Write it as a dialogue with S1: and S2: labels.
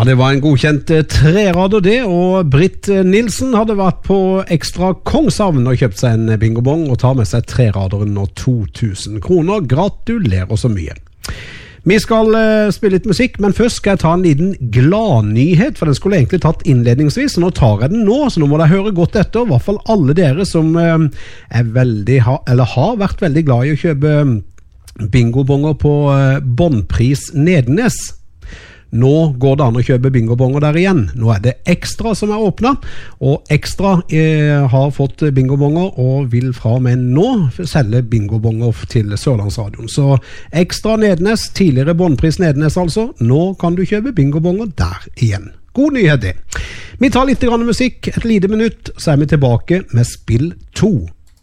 S1: det var en godkjent trerader det, og Britt Nilsen hadde vært på Ekstra Kongshavn og kjøpt seg en bingobong og tar med seg treraderen og 2000 kroner. Gratulerer så mye. Vi skal spille litt musikk, men først skal jeg ta en liten gladnyhet, for den skulle jeg egentlig tatt innledningsvis, så nå tar jeg den nå, så nå må dere høre godt etter, i hvert fall alle dere som har vært veldig glad i å kjøpe bingobonger på Båndpris Nedenes. Nå går det an å kjøpe bingobonger der igjen. Nå det Ekstra som åpnet, og Ekstra har fått bingobonger og vil fra og med nå selge bingobonger til Sørlandsradioen. Så Ekstra Nedenes, tidligere Båndpris Nedenes altså, nå kan du kjøpe bingobonger der igjen. God nyhet det. Vi tar litt musikk, et lite minutt, så vi tilbake med spill 2.